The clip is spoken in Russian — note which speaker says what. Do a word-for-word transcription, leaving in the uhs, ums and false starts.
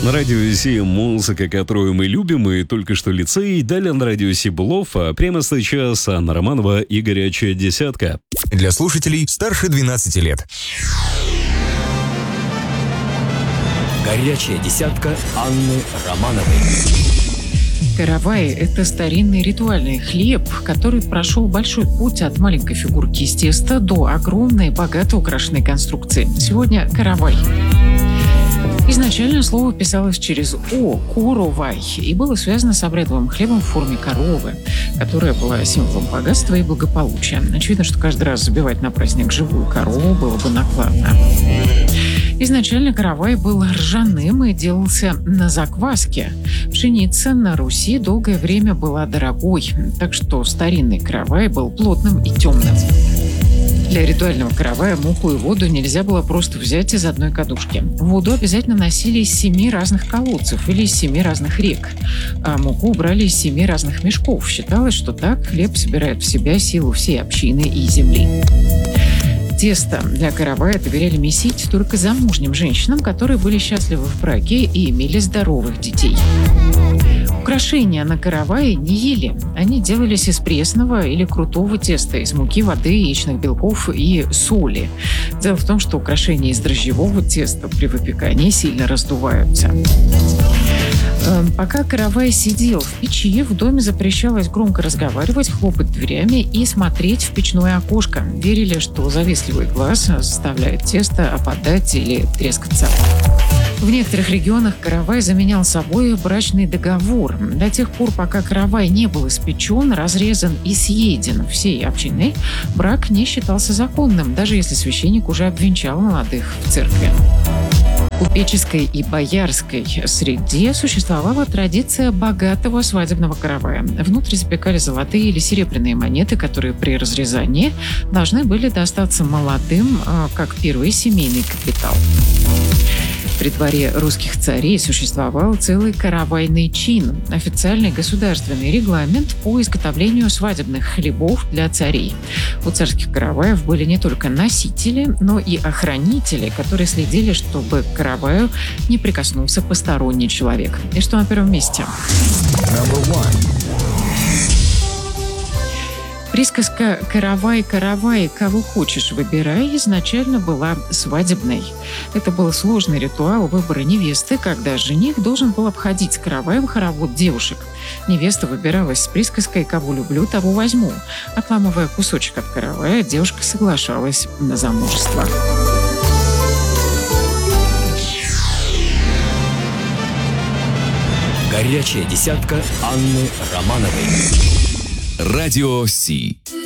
Speaker 1: На радио Си музыка, которую мы любим, и только что лицей. Далее на радио Си Блов, а прямо сейчас Анна Романова и «Горячая десятка».
Speaker 2: Для слушателей старше двенадцати лет.
Speaker 3: «Горячая десятка» Анны Романовой.
Speaker 4: Каравай – это старинный ритуальный хлеб, который прошел большой путь от маленькой фигурки из теста до огромной, богато украшенной конструкции. Сегодня каравай. Изначально слово писалось через «о» – «коровай» и было связано с обрядовым хлебом в форме коровы, которая была символом богатства и благополучия. Очевидно, что каждый раз забивать на праздник живую корову было бы накладно. Изначально каравай был ржаным и делался на закваске. Пшеница на Руси долгое время была дорогой, так что старинный каравай был плотным и темным. Для ритуального каравая муку и воду нельзя было просто взять из одной кадушки. Воду обязательно носили из семи разных колодцев или из семи разных рек, а муку брали из семи разных мешков. Считалось, что так хлеб собирает в себя силу всей общины и земли. Тесто для каравая доверяли месить только замужним женщинам, которые были счастливы в браке и имели здоровых детей. Украшения на каравае не ели. Они делались из пресного или крутого теста, из муки, воды, яичных белков и соли. Дело в том, что украшения из дрожжевого теста при выпекании сильно раздуваются. Пока каравай сидел в печи, в доме запрещалось громко разговаривать, хлопать дверями и смотреть в печное окошко. Верили, что завистливый глаз заставляет тесто опадать или трескаться. В некоторых регионах каравай заменял собой брачный договор. До тех пор, пока каравай не был испечен, разрезан и съеден всей общиной, брак не считался законным, даже если священник уже обвенчал молодых в церкви. В купеческой и боярской среде существовала традиция богатого свадебного каравая. Внутрь запекали золотые или серебряные монеты, которые при разрезании должны были достаться молодым, как первый семейный капитал. При дворе русских царей существовал целый каравайный чин – официальный государственный регламент по изготовлению свадебных хлебов для царей. У царских караваев были не только носители, но и охранители, которые следили, чтобы к караваю не прикоснулся посторонний человек. И что на первом месте? Присказка «каравай, каравай, кого хочешь, выбирай» изначально была свадебной. Это был сложный ритуал выбора невесты, когда жених должен был обходить с караваем хоровод девушек. Невеста выбиралась с присказкой «кого люблю, того возьму». Отламывая кусочек от каравая, девушка соглашалась на замужество.
Speaker 3: Горячая десятка Анны Романовой.
Speaker 2: Радио Си.